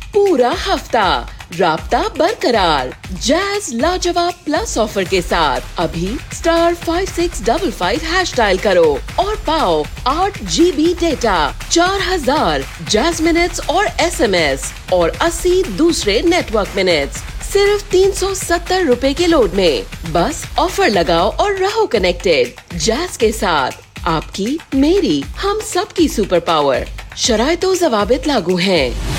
पूरा हफ्ता राब्ता बरकरार जैज लाजवाब प्लस ऑफर के साथ अभी *5655 डायल करो और पाओ 8 GB डेटा, 4000 जैज मिनट्स और SMS और 80 दूसरे नेटवर्क मिनट्स सिर्फ 370 रुपए के लोड में। बस ऑफर लगाओ और रहो कनेक्टेड। जैज के साथ आपकी, मेरी, हम सबकी सुपर पावर। शराइतो ज़वाबित लागू हैं।